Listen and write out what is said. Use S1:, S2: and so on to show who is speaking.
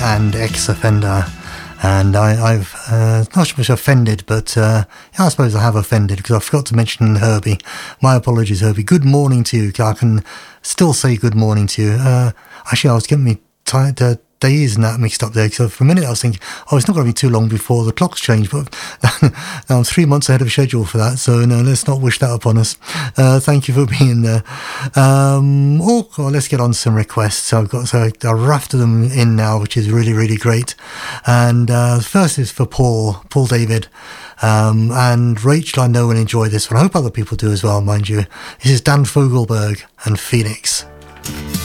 S1: and ex-offender. And I've not so much offended, but I suppose I have offended because I forgot to mention Herbie. My apologies, Herbie. Good morning to you. I can still say good morning to you. Actually, I was getting me tired. Days and that mixed up there, because for a minute I was thinking, it's not going to be too long before the clocks change, but now I'm 3 months ahead of schedule for that, so no, let's not wish that upon us. Thank you for being there. Let's get on to some requests. I've got a raft of them in now, which is really, really great. And first is for Paul David. And Rachel, I know, will enjoy this one. I hope other people do as well, mind you. This is Dan Fogelberg and Phoenix.